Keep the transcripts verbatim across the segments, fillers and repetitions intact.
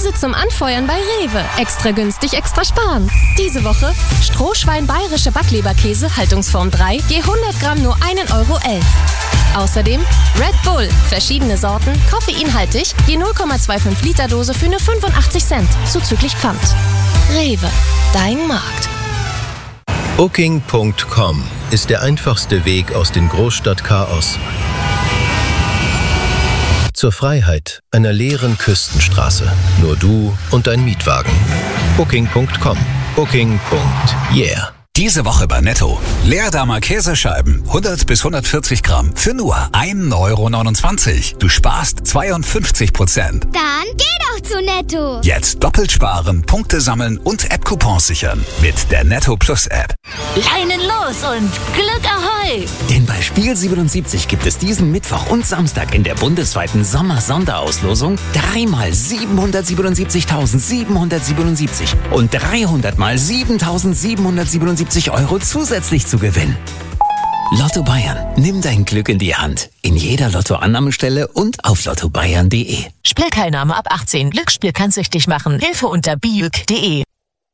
Käse zum Anfeuern bei Rewe. Extra günstig, extra sparen. Diese Woche Strohschwein bayerische Backleberkäse, Haltungsform drei, je hundert Gramm nur ein Euro elf. Außerdem Red Bull, verschiedene Sorten, koffeinhaltig, je null Komma fünfundzwanzig Liter Dose für nur fünfundachtzig Cent, zuzüglich Pfand. Rewe, dein Markt. Booking Punkt com ist der einfachste Weg aus dem Großstadtchaos zur Freiheit einer leeren Küstenstraße. Nur du und dein Mietwagen. Booking Punkt com. Booking. Yeah. Diese Woche bei Netto. Leerdamer Käsescheiben, hundert bis hundertvierzig Gramm, für nur ein Euro neunundzwanzig. Du sparst zweiundfünfzig Prozent. Dann geh doch zu Netto. Jetzt doppelt sparen, Punkte sammeln und App-Coupons sichern. Mit der Netto Plus App. Leinen los und Glück Ahoi! Denn bei Spiel siebenundsiebzig gibt es diesen Mittwoch und Samstag in der bundesweiten Sommer-Sonderauslosung dreimal siebenhundertsiebenundsiebzigtausendsiebenhundertsiebenundsiebzig und dreihundert mal siebentausendsiebenhundertsiebenundsiebzig Euro zusätzlich zu gewinnen. Lotto Bayern. Nimm dein Glück in die Hand. In jeder Lottoannahmestelle und auf lotto bayern punkt de. Spielteilnahme ab achtzehn. Glücksspiel kann süchtig machen. Hilfe unter biuk punkt de.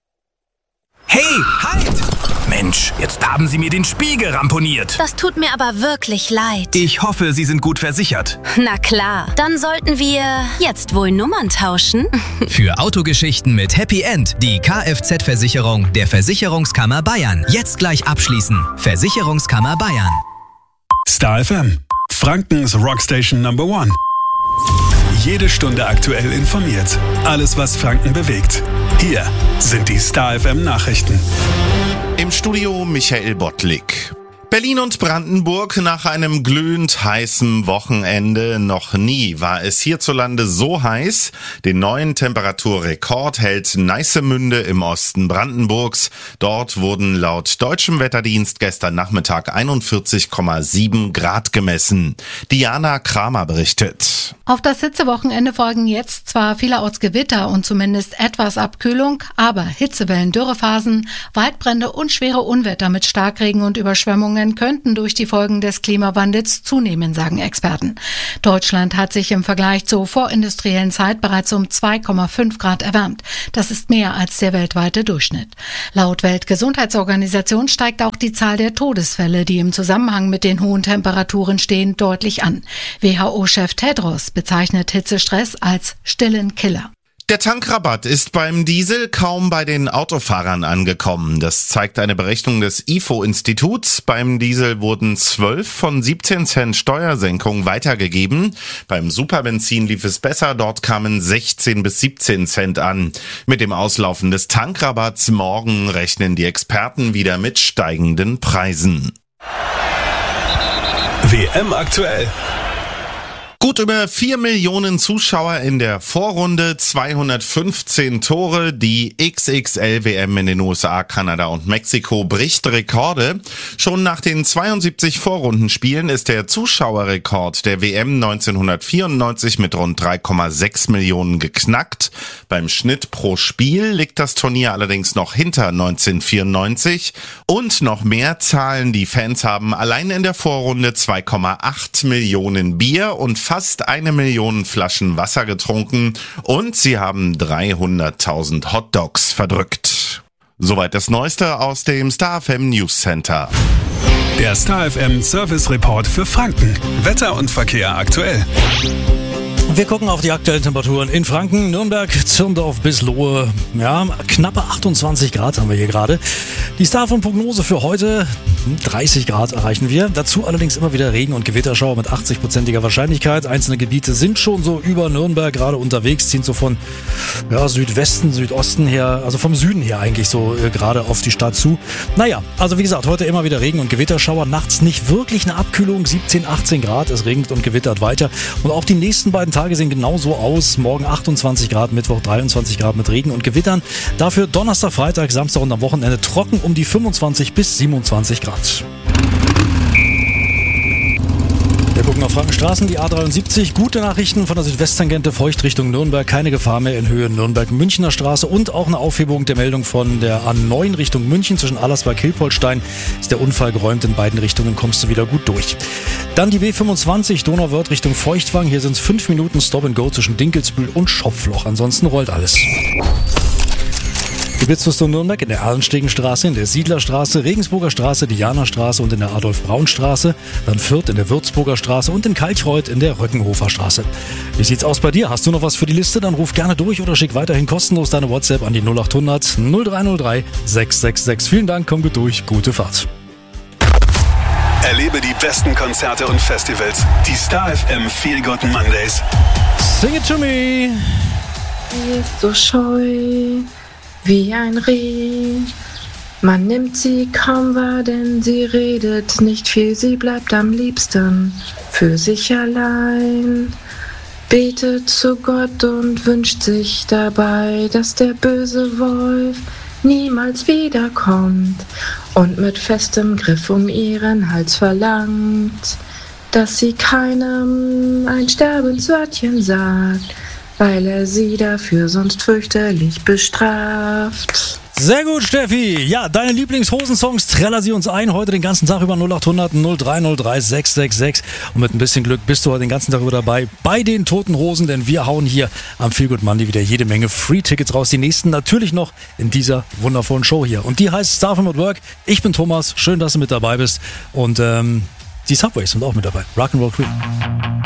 Hey, halt! Mensch, jetzt haben Sie mir den Spiegel ramponiert. Das tut mir aber wirklich leid. Ich hoffe, Sie sind gut versichert. Na klar, dann sollten wir jetzt wohl Nummern tauschen. Für Autogeschichten mit Happy End die Kfz-Versicherung der Versicherungskammer Bayern. Jetzt gleich abschließen. Versicherungskammer Bayern. Star F M, Frankens Rockstation Number One. Jede Stunde aktuell informiert. Alles, was Franken bewegt. Hier sind die Star F M Nachrichten. Im Studio Michael Bottlik. Berlin und Brandenburg nach einem glühend heißen Wochenende. Noch nie war es hierzulande so heiß. Den neuen Temperaturrekord hält Neissemünde im Osten Brandenburgs. Dort wurden laut deutschem Wetterdienst gestern Nachmittag einundvierzig Komma sieben Grad gemessen. Diana Kramer berichtet. Auf das Hitzewochenende folgen jetzt zwar vielerorts Gewitter und zumindest etwas Abkühlung, aber Hitzewellen, Dürrephasen, Waldbrände und schwere Unwetter mit Starkregen und Überschwemmungen könnten durch die Folgen des Klimawandels zunehmen, sagen Experten. Deutschland hat sich im Vergleich zur vorindustriellen Zeit bereits um zwei Komma fünf Grad erwärmt. Das ist mehr als der weltweite Durchschnitt. Laut Weltgesundheitsorganisation steigt auch die Zahl der Todesfälle, die im Zusammenhang mit den hohen Temperaturen stehen, deutlich an. W H O-Chef Tedros bezeichnet Hitzestress als stillen Killer. Der Tankrabatt ist beim Diesel kaum bei den Autofahrern angekommen. Das zeigt eine Berechnung des I F O-Instituts. Beim Diesel wurden zwölf von siebzehn Cent Steuersenkung weitergegeben. Beim Superbenzin lief es besser. Dort kamen sechzehn bis siebzehn Cent an. Mit dem Auslaufen des Tankrabatts morgen rechnen die Experten wieder mit steigenden Preisen. W M aktuell. Gut über vier Millionen Zuschauer in der Vorrunde, zweihundertfünfzehn Tore. Die X X L W M in den U S A, Kanada und Mexiko bricht Rekorde. Schon nach den zweiundsiebzig Vorrundenspielen ist der Zuschauerrekord der W M neunzehnhundertvierundneunzig mit rund drei Komma sechs Millionen geknackt. Beim Schnitt pro Spiel liegt das Turnier allerdings noch hinter neunzehnhundertvierundneunzig. Und noch mehr Zahlen, die Fans haben allein in der Vorrunde zwei Komma acht Millionen Bier und fast eine Million Flaschen Wasser getrunken und sie haben dreihunderttausend Hotdogs verdrückt. Soweit das Neueste aus dem Star F M News Center. Der Star F M Service Report für Franken. Wetter und Verkehr aktuell. Wir gucken auf die aktuellen Temperaturen in Franken, Nürnberg, Zirndorf bis Lohe. Ja, knappe achtundzwanzig Grad haben wir hier gerade. Die Star F M-Prognose für heute, dreißig Grad erreichen wir. Dazu allerdings immer wieder Regen- und Gewitterschauer mit achtzig-prozentiger Wahrscheinlichkeit. Einzelne Gebiete sind schon so über Nürnberg gerade unterwegs, ziehen so von ja, Südwesten, Südosten her, also vom Süden her eigentlich so äh, gerade auf die Stadt zu. Naja, also wie gesagt, heute immer wieder Regen- und Gewitterschauer. Nachts nicht wirklich eine Abkühlung, siebzehn, achtzehn Grad. Es regnet und gewittert weiter. Und auch die nächsten beiden Tage sehen genauso aus. Morgen achtundzwanzig Grad, Mittwoch dreiundzwanzig Grad mit Regen und Gewittern. Dafür Donnerstag, Freitag, Samstag und am Wochenende trocken um die fünfundzwanzig bis siebenundzwanzig Grad. Wir gucken auf Frankenstraßen, die A dreiundsiebzig. Gute Nachrichten von der Südwesttangente feucht Richtung Nürnberg. Keine Gefahr mehr in Höhe Nürnberg-Münchner Straße und auch eine Aufhebung der Meldung von der A neun Richtung München zwischen Allersberg-Hilpoltstein. Ist der Unfall geräumt, in beiden Richtungen kommst du wieder gut durch. Dann die B fünfundzwanzig Donauwörth Richtung Feuchtwang. Hier sind es fünf Minuten Stop and Go zwischen Dinkelsbühl und Schopfloch. Ansonsten rollt alles. Gebietsflusstor Nürnberg in der Erlenstegenstraße, in der Siedlerstraße, Regensburger Straße, Dianastraße und in der Adolf-Braun-Straße, dann Fürth in der Würzburger Straße und in Kalchreuth in der Röckenhofer Straße. Wie sieht's aus bei dir? Hast du noch was für die Liste? Dann ruf gerne durch oder schick weiterhin kostenlos deine WhatsApp an die null acht hundert null drei null drei sechs sechs sechs. Vielen Dank, komm gut durch, gute Fahrt. Erlebe die besten Konzerte und Festivals. Die Star F M Feel Good Mondays. Sing it to me! Sie ist so scheu wie ein Reh. Man nimmt sie kaum wahr, denn sie redet nicht viel. Sie bleibt am liebsten für sich allein. Betet zu Gott und wünscht sich dabei, dass der böse Wolf niemals wiederkommt und mit festem Griff um ihren Hals verlangt, dass sie keinem ein Sterbenswörtchen sagt, weil er sie dafür sonst fürchterlich bestraft. Sehr gut, Steffi. Ja, deine Lieblingshosensongs, träller sie uns ein. Heute den ganzen Tag über null acht hundert null drei null drei sechs sechs sechs. Und mit ein bisschen Glück bist du heute den ganzen Tag über dabei bei den Toten Hosen, denn wir hauen hier am Feel Good Monday wieder jede Menge Free-Tickets raus. Die nächsten natürlich noch in dieser wundervollen Show hier. Und die heißt Star F M at Work. Ich bin Thomas. Schön, dass du mit dabei bist. Und ähm, die Subways sind auch mit dabei. Rock'n'Roll Queen.